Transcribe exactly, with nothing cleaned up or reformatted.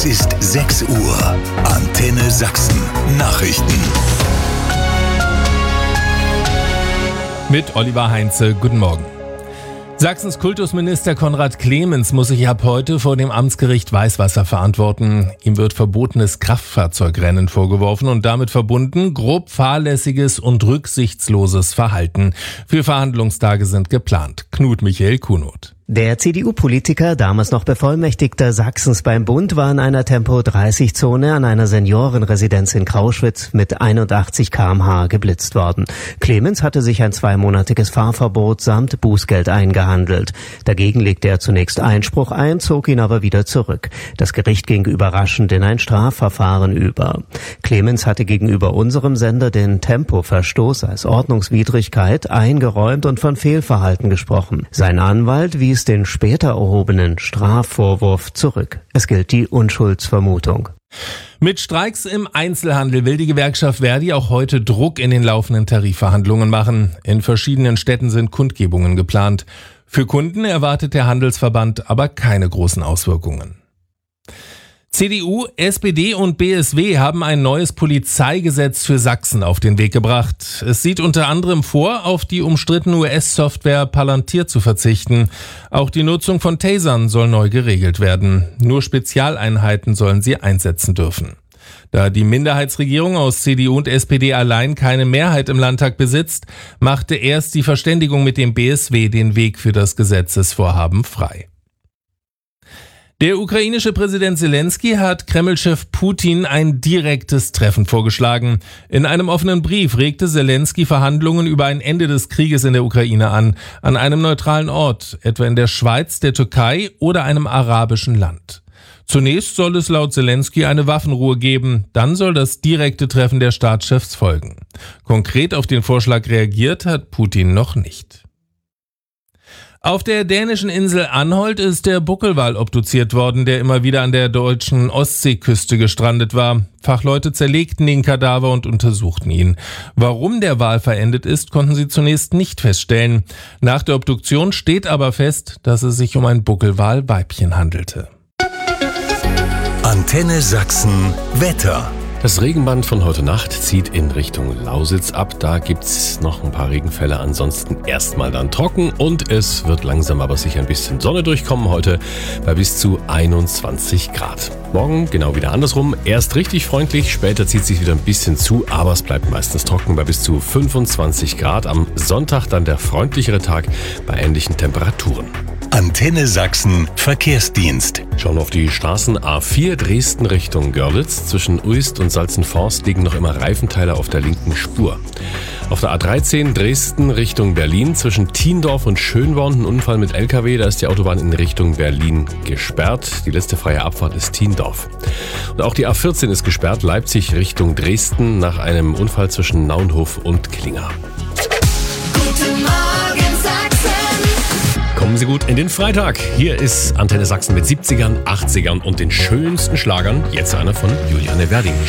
Es ist sechs Uhr. Antenne Sachsen. Nachrichten. Mit Oliver Heinze, guten Morgen. Sachsens Kultusminister Konrad Clemens muss sich ab heute vor dem Amtsgericht Weißwasser verantworten. Ihm wird verbotenes Kraftfahrzeugrennen vorgeworfen und damit verbunden grob fahrlässiges und rücksichtsloses Verhalten. Vier Verhandlungstage sind geplant. Knut Michael Kunoth. Der C D U-Politiker, damals noch Bevollmächtigter Sachsens beim Bund, war in einer Tempo dreißig Zone an einer Seniorenresidenz in Krauschwitz mit einundachtzig Kilometer pro Stunde geblitzt worden. Clemens hatte sich ein zweimonatiges Fahrverbot samt Bußgeld eingehandelt. Dagegen legte er zunächst Einspruch ein, zog ihn aber wieder zurück. Das Gericht ging überraschend in ein Strafverfahren über. Clemens hatte gegenüber unserem Sender den Tempoverstoß als Ordnungswidrigkeit eingeräumt und von Fehlverhalten gesprochen. Sein Anwalt wies den später erhobenen Strafvorwurf zurück. Es gilt die Unschuldsvermutung. Mit Streiks im Einzelhandel will die Gewerkschaft Verdi auch heute Druck in den laufenden Tarifverhandlungen machen. In verschiedenen Städten sind Kundgebungen geplant. Für Kunden erwartet der Handelsverband aber keine großen Auswirkungen. C D U, S P D und B S W haben ein neues Polizeigesetz für Sachsen auf den Weg gebracht. Es sieht unter anderem vor, auf die umstrittene U S-Software Palantir zu verzichten. Auch die Nutzung von Tasern soll neu geregelt werden. Nur Spezialeinheiten sollen sie einsetzen dürfen. Da die Minderheitsregierung aus C D U und S P D allein keine Mehrheit im Landtag besitzt, machte erst die Verständigung mit dem B S W den Weg für das Gesetzesvorhaben frei. Der ukrainische Präsident Zelensky hat Kreml-Chef Putin ein direktes Treffen vorgeschlagen. In einem offenen Brief regte Zelensky Verhandlungen über ein Ende des Krieges in der Ukraine an, an einem neutralen Ort, etwa in der Schweiz, der Türkei oder einem arabischen Land. Zunächst soll es laut Zelensky eine Waffenruhe geben, dann soll das direkte Treffen der Staatschefs folgen. Konkret auf den Vorschlag reagiert hat Putin noch nicht. Auf der dänischen Insel Anholt ist der Buckelwal obduziert worden, der immer wieder an der deutschen Ostseeküste gestrandet war. Fachleute zerlegten den Kadaver und untersuchten ihn. Warum der Wal verendet ist, konnten sie zunächst nicht feststellen. Nach der Obduktion steht aber fest, dass es sich um ein Buckelwal-Weibchen handelte. Antenne Sachsen Wetter. Das Regenband von heute Nacht zieht in Richtung Lausitz ab. Da gibt's noch ein paar Regenfälle. Ansonsten erstmal dann trocken und es wird langsam aber sicher ein bisschen Sonne durchkommen heute bei bis zu einundzwanzig Grad. Morgen genau wieder andersrum. Erst richtig freundlich, später zieht sich wieder ein bisschen zu, aber es bleibt meistens trocken bei bis zu fünfundzwanzig Grad. Am Sonntag dann der freundlichere Tag bei ähnlichen Temperaturen. Antenne Sachsen Verkehrsdienst. Schauen wir auf die Straßen. A vier Dresden Richtung Görlitz. Zwischen Uist und Salzenforst liegen noch immer Reifenteile auf der linken Spur. Auf der A dreizehn Dresden Richtung Berlin. Zwischen Thiendorf und Schönborn ein Unfall mit L K W. Da ist die Autobahn in Richtung Berlin gesperrt. Die letzte freie Abfahrt ist Thiendorf. Und auch die A vierzehn ist gesperrt. Leipzig Richtung Dresden nach einem Unfall zwischen Naunhof und Klinger. Guten Morgen Sachsen. Kommen Sie gut in den Freitag. Hier ist Antenne Sachsen mit siebzigern, achtzigern und den schönsten Schlagern. Jetzt einer von Juliane Werding.